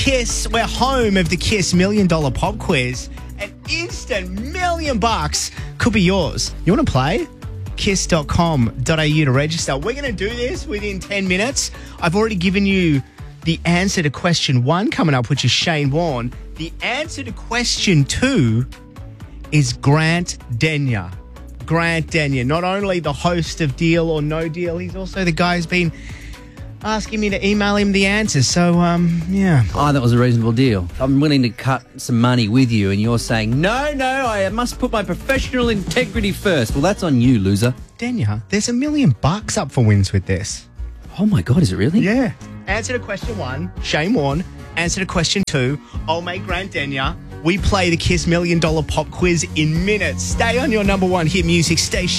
Kiss. We're home of the Kiss $1 Million Pop Quiz. An instant $1 million could be yours. You want to play? Kiss.com.au to register. We're going to do this within 10 minutes. I've already given you the answer to question 1 coming up, which is Shane Warne. The answer to question 2 is Grant Denyer. Grant Denyer, not only the host of Deal or No Deal, he's also the guy who's been asking me to email him the answers. So, yeah. Oh, that was a reasonable deal. I'm willing to cut some money with you, and you're saying, no, I must put my professional integrity first. Well, that's on you, loser. Denyer, there's $1 million up for wins with this. Oh, my God, is it really? Yeah. Answer to question 1, Shane Warne. Answer to question 2, old mate Grant Denyer. We play the Kiss $1 Million Pop Quiz in minutes. Stay on your number 1 hit music station.